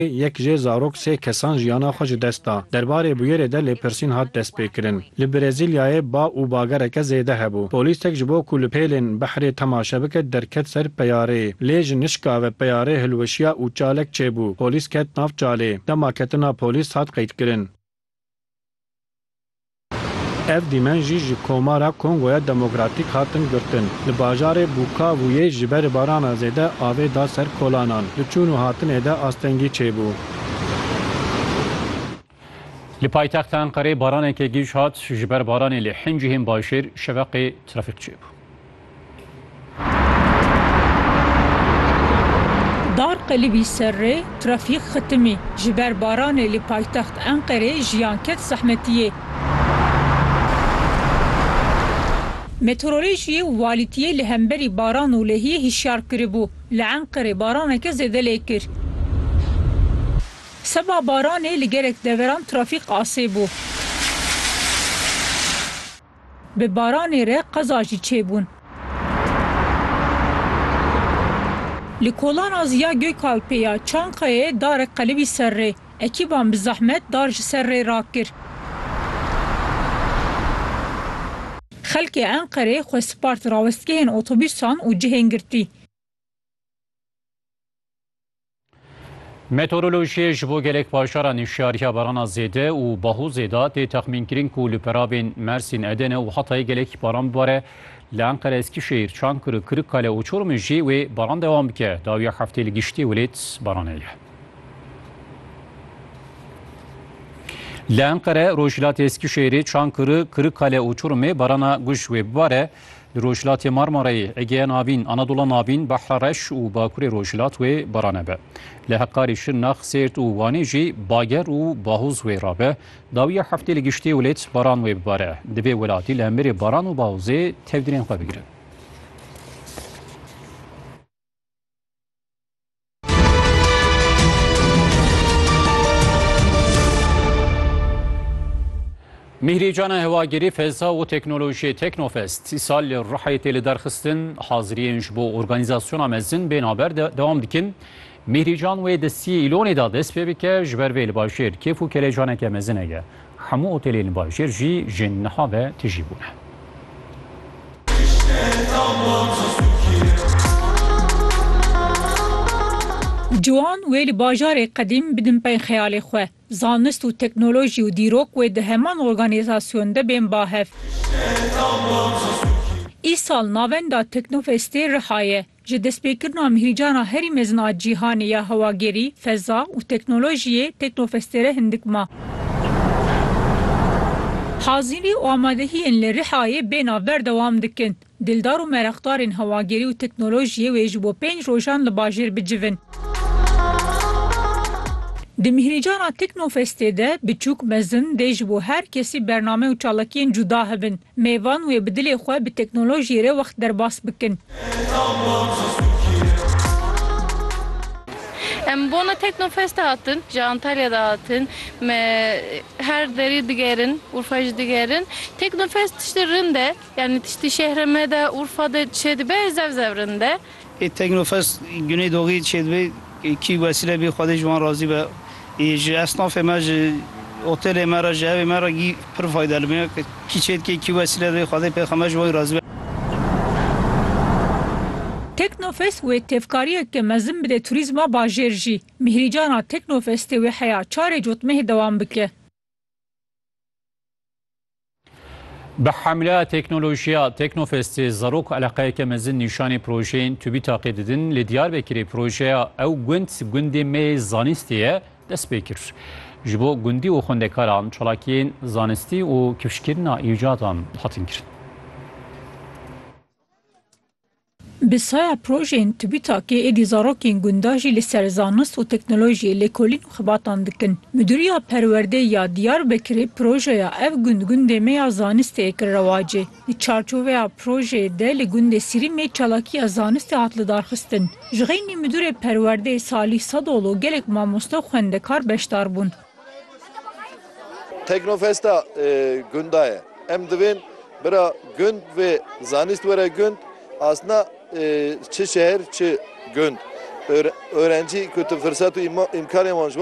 Yek jê zarok sê kesan jiyana xwe ji dest da. Derbarê bûyerê de lêpirsîn hat destpêkirin. Li Brezîlyayê ba û bagereke zêde hebû. Polîsek ji bo ku li pêlên behrê temaşe bike derket ser peyareyê. Lê ji nişka ve peyarê hilweşiya û çalek çêbû. Polîs ket nav çalê. Dema ketina polîs hat qeydkirin. Ev dîmen jî ji komara Kongoya Demokratîk hatin girtin. Li bajarê Bukavuyê ji ber barana zêde avê da ser kolanan. Li çûn û hatinê de astengî çêbû. Li paytexta Enqereyê baraneke gîj hat ji ber baranê li hin cihên Başêr şeveqê trafîk çêbû. Dar qelibî serrê trafîk xitimî ji ber baranê li paytext Enqereyê jiyan ket zehmetiyê. Meteorolojiyê û walîtiyê li hemberî baran û lehiyê hişyar kiribû. Li Enqerê baraneke zêde lê kir. Seba baranê li gerek deveran trafîk asê bû. Bi baranê re qeza jî çêbûn. Li kolana Ziya Gökalpê ya Çankayê darek qelibî serrê. Ekîban bi zehmet dar ji serrê rakir. Xelkê Enqerê xwespart rawestgehên otobûsan û cihên girtî. Meteorolojiyê ji bo gelek bajaran hişyariya barana zêde û bahûzê da tê texmînkirin ku li peravên Mersîn, Edene û Hatayê gelek baran bibare. Li Enqere, Eskişehir, Çankırı, Kırıkkale û Çorumê jî wê baran dewam bike. Dawiya heftê li giştî welêt baranê ye. Li Enqere, Rojhilatê Eskişehirê, Çankırı, Kırıkkale û Çorumê barana guş wê bibare. Li Rojhilatê Marmarayê, Egeya Navîn, Anadolu Navîn, Behra Reş û Bakurê Rojhilat wê baran e be. Li Heqarê, Şirnex, Sêrt û Wanê jî bager û bahûz wê rabe. Dawiya heftê li giştî welêt baran wê bibare. Divê welatî li hemberî baran û bahûzê tevdîrên xwe bigirin. Mihrijana Hevagerî, Feza û Teknolojiyê Teknofest îsal li Rihayê li derxistin haziriyên ji bo organîzasyona mezin bên haber dewam dikin. Mihrican wê destiyê îlonê da dest pê bike ji ber vê li Başêr kêf û kelecaneke mezin heye. Hemû otelên li Başêr jî ji niha ve tijî bûne. Ciwan wê li bajarê qedîm bidin pey xeyalê xwe. Zanist û teknolojî û dîrok wê di heman organîzasyon de bên bahev. Îsal navenda Teknofestê Rihayê ji destpêkirina mihrijana herî mezin a cîhanê ya hewagerî, feza û teknolojiyê Teknofestê re hindik ma. Hazîrî û amadehiyên li Rihayê bêna berdewam dikin. Dildar û mereqdarên hewagerî û teknolojiyê wê ji bo 5 rojan li bajêr bicivin. Di Mihrijana Teknofestê de biçûk mezin dê ji bo her kesî bername û çalakiyên cuda hebin. Mêvan wê bi dilê xwe bi teknolojiyê re wext derbas bikin. Em bona Teknofest'e hatin, ji Antalya'da hatin, her deri digerin, Urfacı digerin. Teknofest tiştirinde, yani tişti şehreme de Urfa'da çedbe zevzevrinde. Teknofest Güneydoğu çedbe ki vesile bir xwedê ji wan razî be. Ji esnafê me ji otelê me re ji evê me re gî pir faydalı me ki çêdikê ki vesile be xwedê pêxeme ji wan razî be. Teknofest wê tevkariyeke mezin bide turizma bajêr jî. Mihrijana Teknofestê wê heya çarê cotmehê dewam bike. Bi hemla teknolojiya Teknofestê zarok eleqeyeke mezin nîşanê projeyên tûbî taqê didin. Li Diyarbekirê projeya ew gund gundê me zanîstê ye dest pê kir. Ji bo gundî û xwendekaran çalakiyên zanistî û kifşkirina îcadan hatin kirin. Bi saya projeyên TÜBİTAKê êdî zarokên gunda jî li ser zanist û teknolojiyê lêkolîn û xebatan dikin. Müdiriya Perwerdê ya Diyarbekirê projeya ev gund gundê me ya zanistê kir rewacê. Li çarçoveya projeyê de li gundê Sîrîmê çalakiya zanistê hat li darxistin. Ji xeynî müdürê Perwerdê Salîh Sadoğlu gelek mamoste xwendekar beşdar bûn. Teknofesta gunda ye. Em divên bira gund ve zanist were gund aslında çi şehir çi gund. öğrenci kötü fırsat ve imkanı var.